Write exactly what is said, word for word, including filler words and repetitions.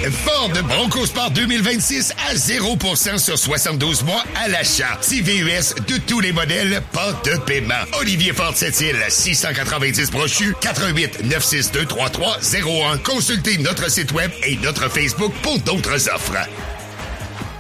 Ford Bronco Sport deux mille vingt-six à zéro pour cent sur soixante-douze mois à l'achat. C V U S de tous les modèles, pas de paiement. Olivier Ford Sept-Îles, six cent quatre-vingt-dix Brochu, quatre un huit neuf six deux trois trois zéro un. Consultez notre site web et notre Facebook pour d'autres offres.